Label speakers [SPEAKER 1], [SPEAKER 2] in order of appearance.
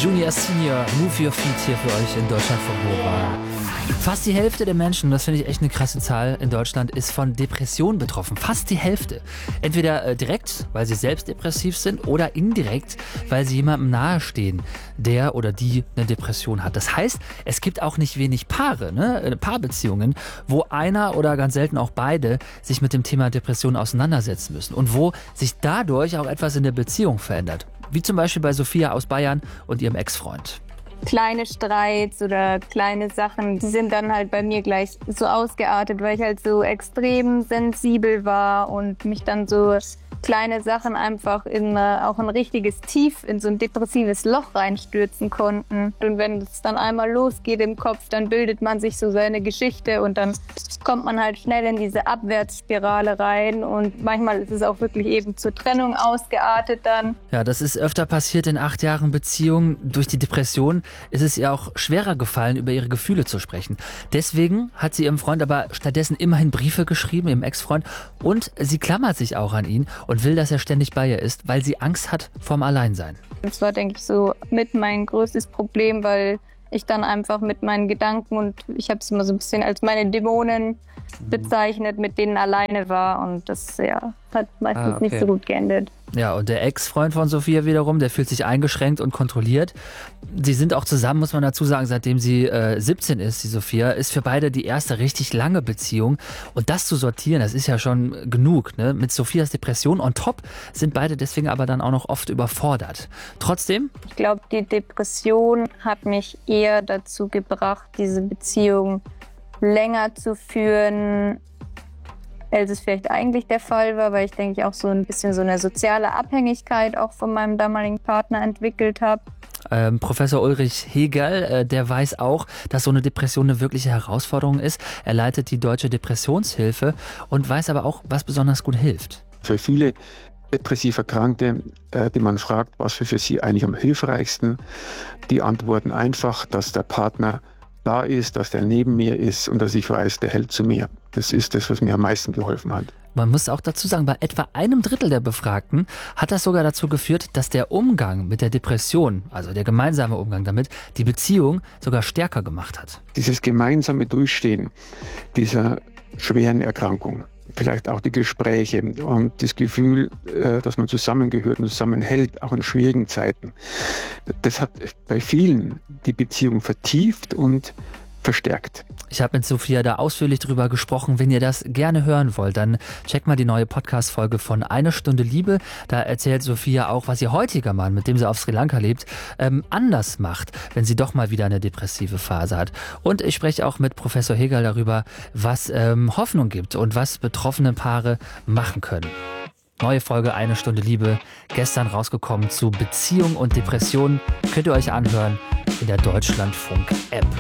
[SPEAKER 1] Junior Senior, Move Your Feet hier für euch in Deutschland von Nova. Fast die Hälfte der Menschen, das finde ich echt eine krasse Zahl in Deutschland, ist von Depressionen betroffen. Fast die Hälfte. Entweder direkt, weil sie selbst depressiv sind, oder indirekt, weil sie jemandem nahestehen, der oder die eine Depression hat. Das heißt, es gibt auch nicht wenig Paare, Paarbeziehungen, wo einer oder ganz selten auch beide sich mit dem Thema Depression auseinandersetzen müssen und wo sich dadurch auch etwas in der Beziehung verändert. Wie zum Beispiel bei Sophia aus Bayern und ihrem Ex-Freund.
[SPEAKER 2] Kleine Streits oder kleine Sachen, die sind dann halt bei mir gleich so ausgeartet, weil ich halt so extrem sensibel war und mich dann so kleine Sachen einfach in auch ein richtiges Tief, in so ein depressives Loch reinstürzen konnten. Und wenn es dann einmal losgeht im Kopf, dann bildet man sich so seine Geschichte und dann kommt man halt schnell in diese Abwärtsspirale rein und manchmal ist es auch wirklich eben zur Trennung ausgeartet dann.
[SPEAKER 1] Ja, das ist öfter passiert in 8 Jahren Beziehung. Durch die Depression ist es ihr auch schwerer gefallen, über ihre Gefühle zu sprechen. Deswegen hat sie ihrem Freund aber stattdessen immerhin Briefe geschrieben, ihrem Ex-Freund, und sie klammert sich auch an ihn und will, dass er ständig bei ihr ist, weil sie Angst hat vorm Alleinsein.
[SPEAKER 2] Das war, denke ich, so mit mein größtes Problem, weil ich dann einfach mit meinen Gedanken und ich habe es immer so ein bisschen als meine Dämonen bezeichnet, mit denen alleine war und das hat meistens nicht so gut geendet.
[SPEAKER 1] Ja, und der Ex-Freund von Sophia wiederum, der fühlt sich eingeschränkt und kontrolliert. Sie sind auch zusammen, muss man dazu sagen, seitdem sie 17 ist, die Sophia, ist für beide die erste richtig lange Beziehung. Und das zu sortieren, das ist ja schon genug, ne? Mit Sophias Depression on top sind beide deswegen aber dann auch noch oft überfordert. Trotzdem?
[SPEAKER 2] Ich glaube, die Depression hat mich eher dazu gebracht, diese Beziehung länger zu führen, als es vielleicht eigentlich der Fall war, weil ich denke, ich auch so ein bisschen so eine soziale Abhängigkeit auch von meinem damaligen Partner entwickelt habe.
[SPEAKER 1] Professor Ulrich Hegel, der weiß auch, dass so eine Depression eine wirkliche Herausforderung ist. Er leitet die Deutsche Depressionshilfe und weiß aber auch, was besonders gut hilft.
[SPEAKER 3] Für viele depressiv Erkrankte, die man fragt, was für sie eigentlich am hilfreichsten, die antworten einfach, dass der Partner da ist, dass der neben mir ist und dass ich weiß, der hält zu mir. Das ist das, was mir am meisten geholfen hat.
[SPEAKER 1] Man muss auch dazu sagen, bei etwa 1/3 der Befragten hat das sogar dazu geführt, dass der Umgang mit der Depression, also der gemeinsame Umgang damit, die Beziehung sogar stärker gemacht hat.
[SPEAKER 3] Dieses gemeinsame Durchstehen dieser schweren Erkrankung, vielleicht auch die Gespräche und das Gefühl, dass man zusammengehört und zusammenhält, auch in schwierigen Zeiten. Das hat bei vielen die Beziehung vertieft und verstärkt.
[SPEAKER 1] Ich habe mit Sophia da ausführlich drüber gesprochen. Wenn ihr das gerne hören wollt, dann checkt mal die neue Podcast-Folge von Eine Stunde Liebe. Da erzählt Sophia auch, was ihr heutiger Mann, mit dem sie auf Sri Lanka lebt, anders macht, wenn sie doch mal wieder eine depressive Phase hat. Und ich spreche auch mit Professor Hegel darüber, was Hoffnung gibt und was betroffene Paare machen können. Neue Folge Eine Stunde Liebe, gestern rausgekommen zu Beziehung und Depression. Könnt ihr euch anhören in der Deutschlandfunk-App.